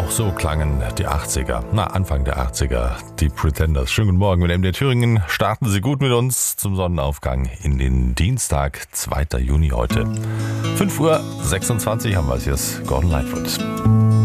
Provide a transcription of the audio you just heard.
So klangen die 80er, Anfang der 80er, die Pretenders. Schönen guten Morgen mit MDR Thüringen. Starten Sie gut mit uns zum Sonnenaufgang in den Dienstag, 2. Juni heute. 5:26 Uhr haben wir es jetzt. Gordon Lightfoot.